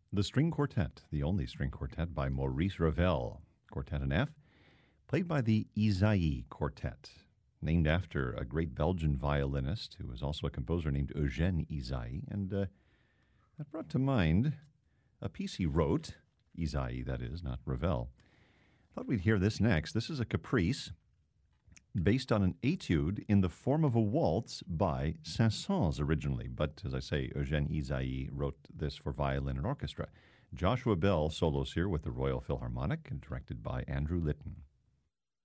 The String Quartet, the only string quartet by Maurice Ravel, Quartet in F, played by the Ysaÿe Quartet, named after a great Belgian violinist who was also a composer named Eugène Ysaÿe. And that brought to mind a piece he wrote, Ysaÿe, that is, not Ravel. I thought we'd hear this next. This is a caprice based on an etude in the form of a waltz by Saint-Saëns originally. But, as I say, Eugène Ysaÿe wrote this for violin and orchestra. Joshua Bell solos here with the Royal Philharmonic and directed by Andrew Litton.